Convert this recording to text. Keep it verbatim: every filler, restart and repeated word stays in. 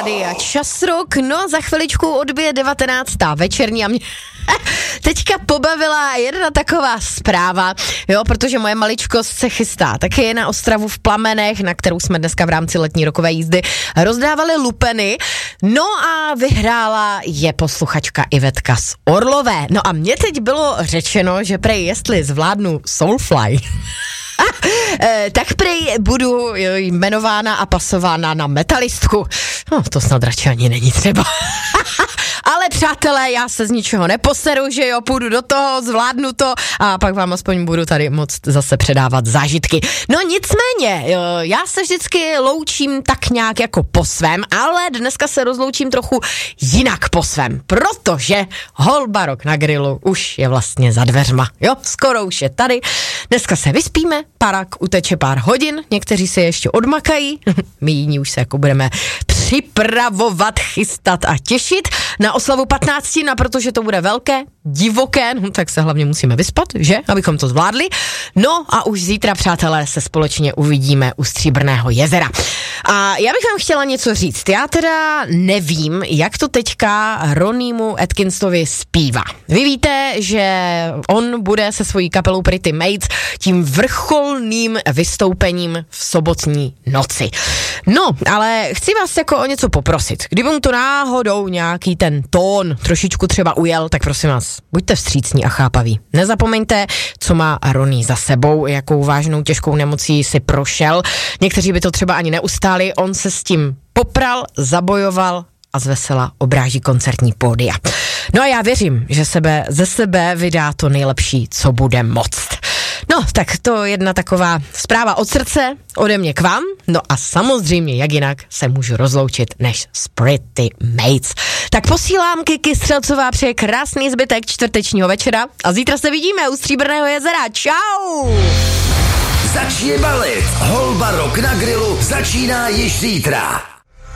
rádia Časrok, no za chviličku odbije devatenáctá večerní a mě teďka pobavila jedna taková zpráva, jo, protože moje maličkost se chystá taky na Ostravu v Plamenech, na kterou jsme dneska v rámci letní rokové jízdy rozdávali lupeny, no a vyhrála je posluchačka Ivetka z Orlové. No a mně teď bylo řečeno, že prej jestli zvládnu Soulfly, e, tak prej budu jmenována a pasována na metalistku. No, to snad radši ani není třeba. Ale přátelé, já se z ničeho neposeru, že jo, půjdu do toho, zvládnu to a pak vám aspoň budu tady moc zase předávat zážitky. No nicméně, já se vždycky loučím tak nějak jako po svém, ale dneska se rozloučím trochu jinak po svém, protože Holbarok na grilu už je vlastně za dveřma, jo, skoro už je tady. Dneska se vyspíme, pak uteče pár hodin, někteří se ještě odmakají, my jiní už se jako budeme připravovat, chystat a těšit na oslavu patnáctina, protože to bude velké, divoké, no, tak se hlavně musíme vyspat, že? Abychom to zvládli. No a už zítra, přátelé, se společně uvidíme u Stříbrného jezera. A já bych vám chtěla něco říct. Já teda nevím, jak to teďka Ronniemu Atkinsovi zpívá. Vy víte, že on bude se svojí kapelou Pretty Mates tím vrcholným vystoupením v sobotní noci. No, ale chci vás jako o něco poprosit. Kdyby mu to náhodou nějaký ten tón trošičku třeba ujel, tak prosím vás, buďte vstřícní a chápaví. Nezapomeňte, co má Ronnie za sebou, jakou vážnou těžkou nemocí si prošel. Někteří by to třeba ani neustáli, on se s tím popral, zabojoval a zvesela obráží koncertní pódia. No a já věřím, že sebe ze sebe vydá to nejlepší, co bude moct. No, tak to je jedna taková zpráva od srdce, ode mě k vám, no a samozřejmě, jak jinak se můžu rozloučit než s Pretty Mates. Tak posílám Kiki Střelcová, přeje krásný zbytek čtvrtečního večera a zítra se vidíme u Stříbrného jezera. Čau! Začni balit, Holbarok na grilu začíná již zítra.